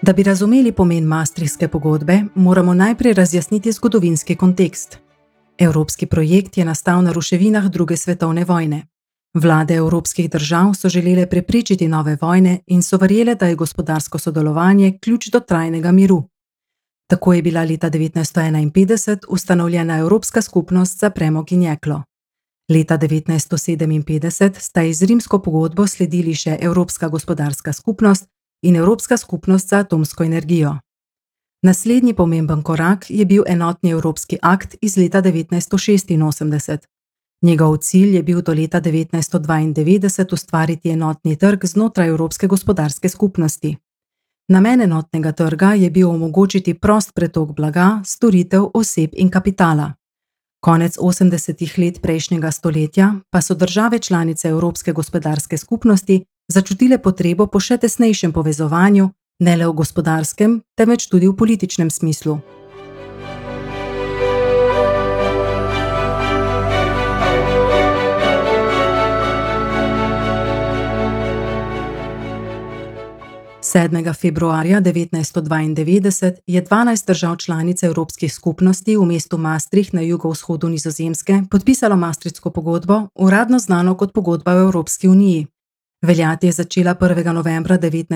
Da bi razumeli pomen Maastrichtske pogodbe, moramo najprej razjasniti zgodovinski kontekst. Evropski projekt je nastal na ruševinah druge svetovne vojne. Vlade evropskih držav so želele preprečiti nove vojne in so verjele, da je gospodarsko sodelovanje ključ do trajnega miru. Tako je bila leta 1951 ustanovljena Evropska skupnost za premog in jeklo. Leta 1957 sta iz Rimsko pogodbo sledili še Evropska gospodarska skupnost in Evropska skupnost za atomsko energijo. Naslednji pomemben korak je bil enotni Evropski akt iz leta 1986. Njegov cilj je bil do leta 1992 ustvariti enotni trg znotraj Evropske gospodarske skupnosti. Namen enotnega trga je bil omogočiti prost pretok blaga, storitev, oseb in kapitala. Konec 80. let prejšnjega stoletja pa so države članice Evropske gospodarske skupnosti začutile potrebo po še tesnejšem povezovanju, ne le v gospodarskem, temveč tudi v političnem smislu. Februarja 1992 je 12 držav članic Evropskih skupnosti v mestu Maastricht na jugovzhodu Nizozemske podpisalo Maastrichtsko pogodbo, uradno znano kot pogodba v Evropski uniji. Veljati je začela 1. novembra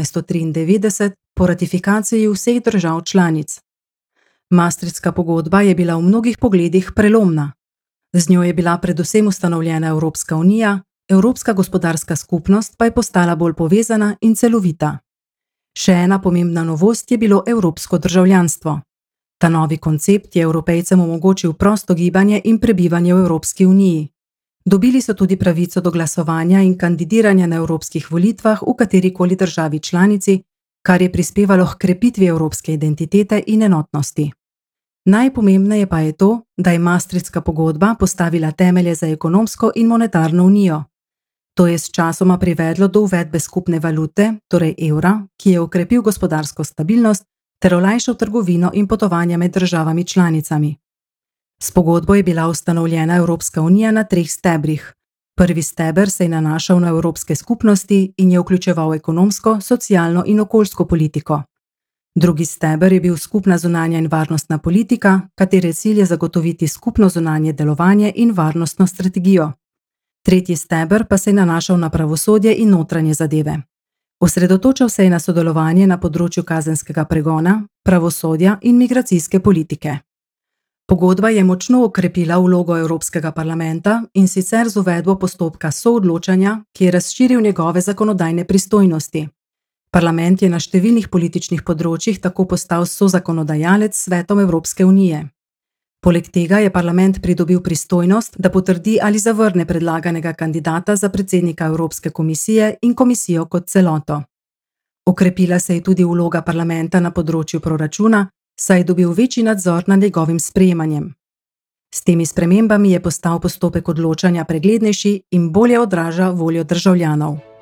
1993 po ratifikaciji vseh držav članic. Maastrichtska pogodba je bila v mnogih pogledih prelomna. Z njo je bila predvsem ustanovljena Evropska unija, Evropska gospodarska skupnost pa je postala bolj povezana in celovita. Še ena pomembna novost je bilo evropsko državljanstvo. Ta novi koncept je Evropejcem omogočil prosto gibanje in prebivanje v Evropski uniji. Dobili so tudi pravico do glasovanja in kandidiranja na evropskih volitvah v katerikoli državi članici, kar je prispevalo h krepitvi evropske identitete in enotnosti. Najpomembneje pa je to, da je Maastrichtska pogodba postavila temelje za ekonomsko in monetarno unijo. To je sčasoma privedlo do uvedbe skupne valute, torej evra, ki je okrepil gospodarsko stabilnost ter olajšal trgovino in potovanja med državami članicami. S pogodbo je bila ustanovljena Evropska unija na 3 stebrih. Prvi steber se je nanašal na evropske skupnosti in je vključeval ekonomsko, socialno in okoljsko politiko. Drugi steber je bil skupna zunanja in varnostna politika, katere cilj je zagotoviti skupno zunanje delovanje in varnostno strategijo. Tretji steber pa se je nanašal na pravosodje in notranje zadeve. Osredotočal se je na sodelovanje na področju kazenskega pregona, pravosodja in migracijske politike. Pogodba je močno okrepila vlogo Evropskega parlamenta in sicer z uvedbo postopka soodločanja, ki je razširil njegove zakonodajne pristojnosti. Parlament je na številnih političnih področjih tako postal sozakonodajalec s Svetom Evropske unije. Poleg tega je parlament pridobil pristojnost, da potrdi ali zavrne predlaganega kandidata za predsednika Evropske komisije in komisijo kot celoto. Okrepila se je tudi vloga parlamenta na področju proračuna, saj je dobil večji nadzor nad njegovim sprejemanjem. S temi spremembami je postal postopek odločanja preglednejši in bolje odraža voljo državljanov.